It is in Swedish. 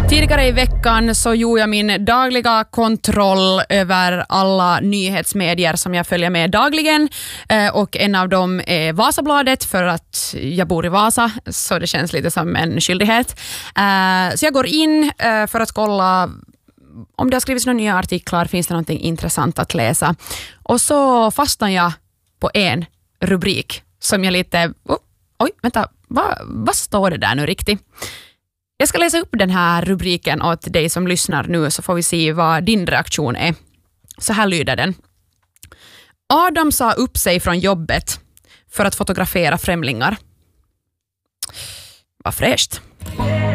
Tidigare i veckan så gjorde jag min dagliga kontroll över alla nyhetsmedier som jag följer med dagligen, och en av dem är Vasabladet för att jag bor i Vasa, så det känns lite som en skyldighet. Så jag går in för att kolla om det har skrivits några nya artiklar, finns det någonting intressant att läsa. Och så fastnar jag på en rubrik som jag lite... vad står det där nu riktigt? Jag ska läsa upp den här rubriken åt dig som lyssnar nu, så får vi se vad din reaktion är. Så här lyder den. Adam sa upp sig från jobbet för att fotografera främlingar. Vad fräscht.